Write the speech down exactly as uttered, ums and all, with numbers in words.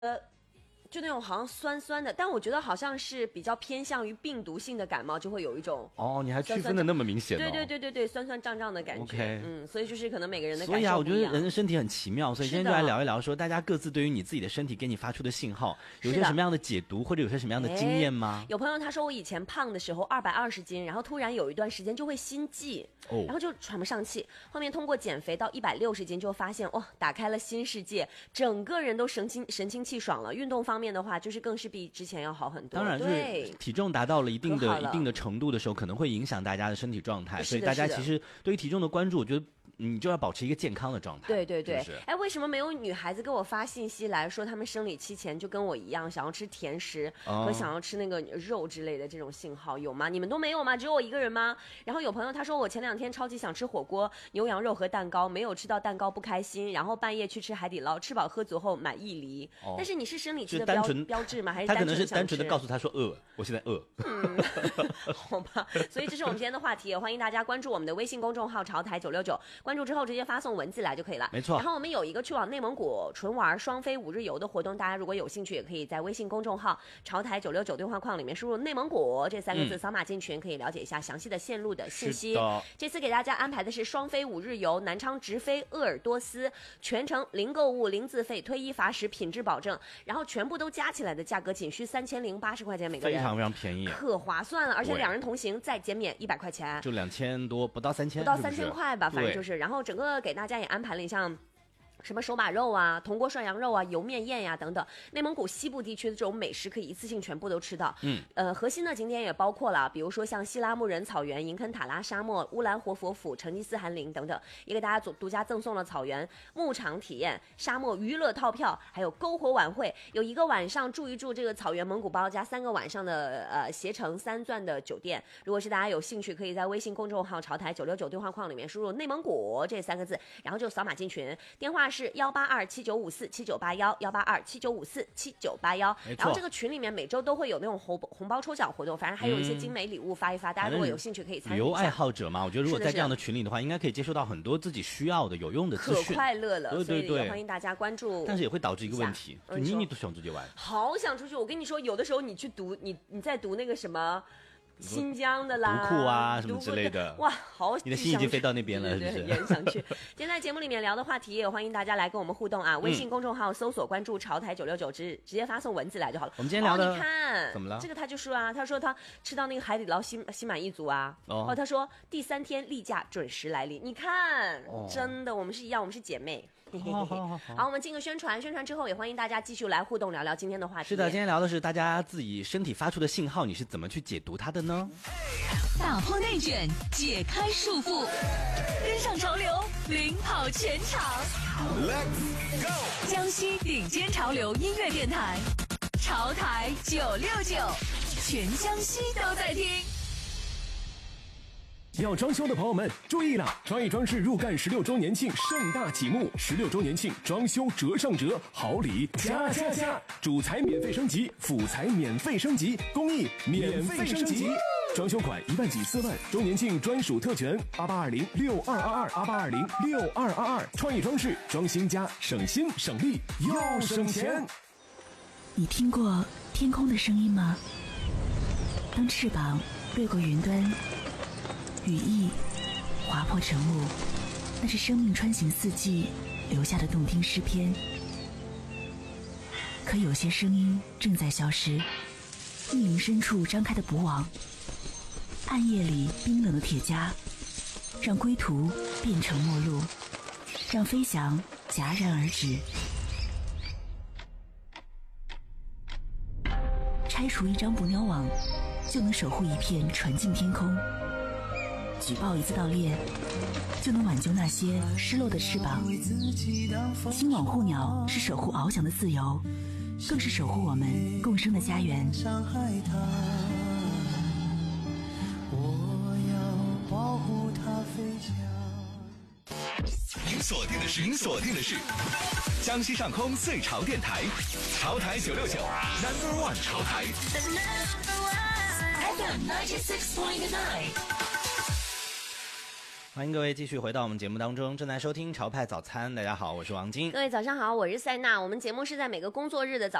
呃，就那种好像酸酸的，但我觉得好像是比较偏向于病毒性的感冒，就会有一种哦，你还区分的那么明显、哦、 对对对对对，酸酸胀胀的感觉。 OK， 嗯，所以就是可能每个人的感受不一样。所以啊，我觉得得人的身体很奇妙，所以今天就来聊一聊，说大家各自对于你自己的身体给你发出的信号，有些什么样的解读，或者有些什么样的经验吗？ 有朋友他说我以前胖的时候二百二十斤，然后突然有一段时间就会心悸，哦、然后就喘不上气，后面通过减肥到一百六十斤，就发现哇、哦，打开了新世界，整个人都神清神清气爽了。运动方面的话，就是更是比之前要好很多。 当然，就是体重达到了一定的一定的程度的时候，可能会影响大家的身体状态，所以大家其实对于体重的关注，我觉得你就要保持一个健康的状态。 对对对，哎，为什么没有女孩子给我发信息来说，她们生理期前就跟我一样，想要吃甜食、哦、和想要吃那个肉之类的这种信号有吗？你们都没有吗？只有我一个人吗？然后有朋友他说我前两天超级想吃火锅、牛羊肉和蛋糕，没有吃到蛋糕不开心，然后半夜去吃海底捞，吃饱喝足后买一梨。哦、但是你是生理期的标标志吗？还是单纯他可能是单纯的告诉他说饿，我现在饿。 嗯，好吧。所以这是我们今天的话题，也欢迎大家关注我们的微信公众号潮台九六九，关注之后直接发送文字来就可以了。 没错。 然后我们有一个去往内蒙古纯玩双飞五日游的活动，大家如果有兴趣，也可以在微信公众号潮台九六九对话框里面输入内蒙古这三个字，扫码进群，可以了解一下详细的线路的信息。这次给大家安排的是双飞五日游，南昌直飞鄂尔多斯，全程零购物、零自费，推一罚十，品质保证，然后全部都加起来的价格仅需三千零八十块钱每个人， 非常非常便宜， 可划算了，而且两人同行再减免一百块钱， 就两千多，不到三千， 不到三千块吧，反正就是。然后整个给大家也安排了一项。什么手把肉啊、铜锅涮羊肉啊、油面宴呀、啊、等等，内蒙古西部地区的这种美食可以一次性全部都吃到。嗯，呃，核心的景点也包括了，比如说像西拉木仁草原、银坑塔拉沙漠、乌兰活佛府、成吉思汗陵等等，也给大家独家赠送了草原牧场体验、沙漠娱乐套票，还有篝火晚会，有一个晚上住一住这个草原蒙古包，加三个晚上的呃携程三钻的酒店。如果是大家有兴趣，可以在微信公众号潮台九六九对话框里面输入内蒙古这三个字，然后就扫码进群，电话是幺八二七九五四七九八幺幺八二七九五四七九八幺，然后这个群里面每周都会有那种红红包抽奖活动，反正还有一些精美礼物发一发，嗯、大家如果有兴趣可以参与一下。 旅游爱好者嘛，我觉得如果在这样的群里的话，应该可以接收到很多自己需要的、有用的资讯， 可快乐了。 对对对， 所以也欢迎大家关注。 但是也会导致一个问题，就你你都想出去玩， 好想出去。我跟你说，有的时候你去读你你在读那个什么。新疆的啦， 独库啊什么之类的， 哇，好！ 你的心已经飞到那边了， 对对是不是？ 也很想去。今天在节目里面聊的话题，也欢迎大家来跟我们互动啊！微信公众号搜索关注潮台九六九，直直接发送文字来就好了。 我们今天聊的， 哦、你看怎么了？ 这个他就说啊，他说他吃到那个海底捞心心满意足啊。哦，哦他说第三天例假准时来临，你看，哦、真的，我们是一样，我们是姐妹。 好好好好， 好，我们进个宣传，宣传之后也欢迎大家继续来互动聊聊今天的话题。 是的，今天聊的是大家自己身体发出的信号，你是怎么去解读它的呢？ 打破内卷，解开束缚，跟上潮流，领跑全场。Let's go！ 江西顶尖潮流音乐电台，潮台九六九，全江西都在听。 要装修的朋友们注意了，创意装饰入干十六周年庆盛大启幕，十六周年庆装修折上折，好礼加加加，主材免费升级，辅材免费升级，工艺免费升级，装修款一万起四万，周年庆专属特权八八二零六二二二八八二零六二二二，创意装饰装新家，省心省力又省钱。 你听过天空的声音吗？当翅膀掠过云端，羽翼划破晨雾，那是生命穿行四季留下的动听诗篇。可有些声音正在消失，密林深处张开的捕网，暗夜里冰冷的铁枷，让归途变成陌路，让飞翔戛然而止。拆除一张捕鸟网，就能守护一片纯净天空。举报一次盗猎，就能挽救那些失落的翅膀。金网护鸟是守护翱翔的自由，更是守护我们共生的家园。 我要保护它飞翔。 您锁定的是，您锁定的是江西上空最潮电台，潮台九六九 Number One 潮台 F M ninety six point nine。 欢迎各位继续回到我们节目当中，正在收听潮派早餐。大家好，我是王晶。 各位早上好，我是塞娜。我们节目是在每个工作日的早